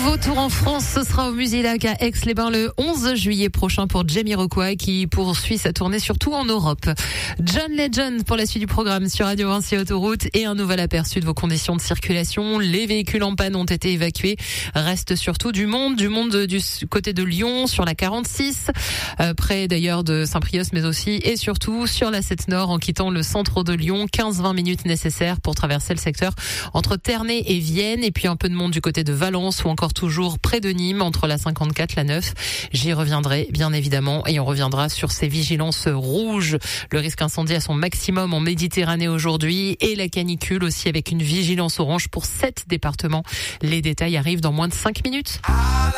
Nouveau tour en France, ce sera au Musilac à Aix-les-Bains le 11 juillet prochain pour Jamiroquai qui poursuit sa tournée surtout en Europe. John Legend pour la suite du programme sur Radio Vinci Autoroute et un nouvel aperçu de vos conditions de circulation. Les véhicules en panne ont été évacués. Reste surtout du monde du côté de Lyon sur la 46, près d'ailleurs de Saint-Priest, mais aussi et surtout sur la 7 Nord en quittant le centre de Lyon. 15-20 minutes nécessaires pour traverser le secteur entre Ternay et Vienne, et puis un peu de monde du côté de Valence ou encore toujours près de Nîmes entre la 54 la 9. J'y reviendrai bien évidemment et on reviendra sur ces vigilances rouges. Le risque incendie à son maximum en Méditerranée aujourd'hui et la canicule aussi avec une vigilance orange pour 7 départements. Les détails arrivent dans moins de 5 minutes.